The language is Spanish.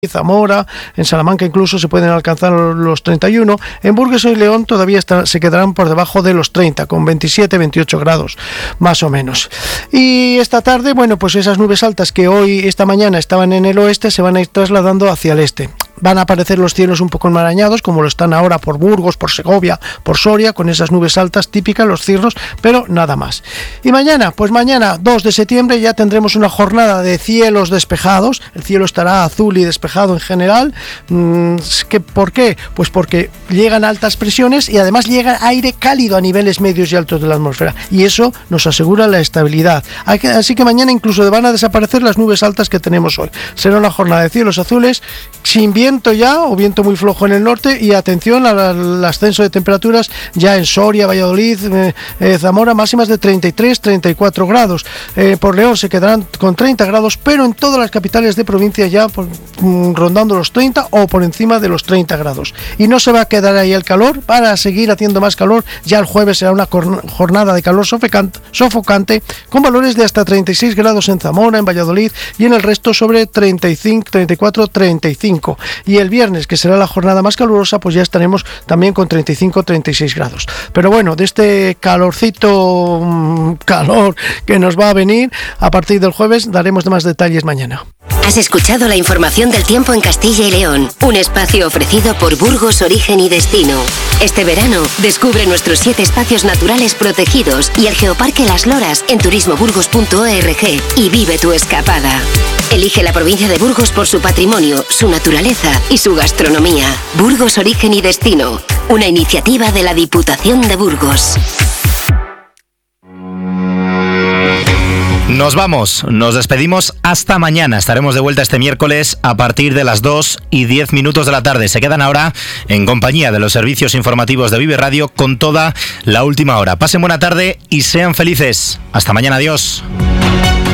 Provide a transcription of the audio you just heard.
Zamora, en Salamanca incluso se pueden alcanzar los 31, en Burgos y León todavía se quedarán por debajo de los 30, con 27, 28 grados más o menos. Y esta tarde, bueno, pues esas nubes altas que esta mañana estaban en el oeste se van a ir trasladando hacia el este. Van a aparecer los cielos un poco enmarañados, como lo están ahora por Burgos, por Segovia, por Soria, con esas nubes altas típicas, los cirros, pero nada más. Y mañana, pues mañana, 2 de septiembre, ya tendremos una jornada de cielos despejados. El cielo estará azul y despejado en general. ¿Por qué? Pues porque llegan altas presiones y además llega aire cálido a niveles medios y altos de la atmósfera. Y eso nos asegura la estabilidad. Así que mañana incluso van a desaparecer las nubes altas que tenemos hoy. Será una jornada de cielos azules, sin viento ya, o viento muy flojo en el norte, y atención al ascenso de temperaturas ya en Soria, Valladolid, Zamora, máximas de 33, 34 grados. Por León se quedarán con 30 grados, pero en todas las capitales de provincia ya rondando los 30 o por encima de los 30 grados. Y no se va a quedar ahí el calor, para seguir haciendo más calor. Ya el jueves será una jornada de calor sofocante, con valores de hasta 36 grados en Zamora, en Valladolid, y en el resto sobre 35, 34, 35. Y el viernes, que será la jornada más calurosa, pues ya estaremos también con 35, 36 grados. Pero bueno, de este calor que nos va a venir a partir del jueves, daremos más detalles mañana. Has escuchado la información del tiempo en Castilla y León, un espacio ofrecido por Burgos Origen y Destino. Este verano, descubre nuestros 7 espacios naturales protegidos y el Geoparque Las Loras en turismoburgos.org y vive tu escapada. Elige la provincia de Burgos por su patrimonio, su naturaleza y su gastronomía. Burgos Origen y Destino, una iniciativa de la Diputación de Burgos. Nos vamos, nos despedimos hasta mañana. Estaremos de vuelta este miércoles a partir de las 2:10 de la tarde. Se quedan ahora en compañía de los servicios informativos de Vive Radio con toda la última hora. Pasen buena tarde y sean felices. Hasta mañana, adiós.